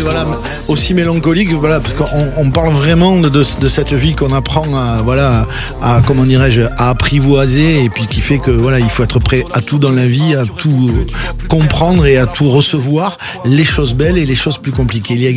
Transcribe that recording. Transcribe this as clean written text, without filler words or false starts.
voilà, aussi mélancolique, voilà, parce qu'on parle vraiment de cette vie qu'on apprend à comment dirais-je, à apprivoiser, et puis qui fait que voilà, il faut être prêt à tout dans la vie, à tout comprendre et à tout recevoir, les choses belles et les choses plus compliquées. Il y a